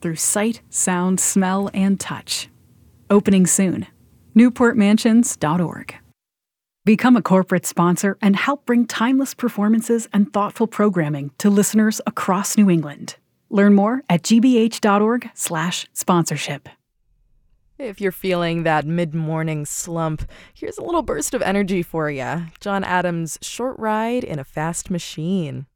through sight, sound, smell, and touch. Opening soon. NewportMansions.org. Become a corporate sponsor and help bring timeless performances and thoughtful programming to listeners across New England. Learn more at gbh.org/sponsorship. If you're feeling that mid-morning slump, here's a little burst of energy for you. John Adams' Short Ride in a Fast Machine.